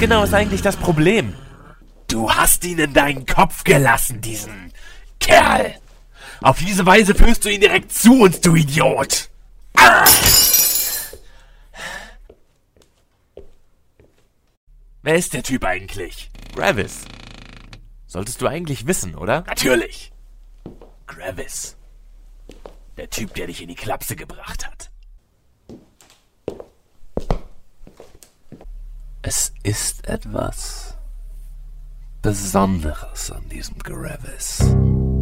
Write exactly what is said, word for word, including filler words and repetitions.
genau ist eigentlich das Problem? Du hast ihn in deinen Kopf gelassen, diesen Kerl. Auf diese Weise führst du ihn direkt zu uns, du Idiot. Ah! Wer ist der Typ eigentlich? Gravis. Solltest du eigentlich wissen, oder? Natürlich. Gravis. Der Typ, der dich in die Klapse gebracht hat. Es ist etwas Besonderes an diesem Gravis.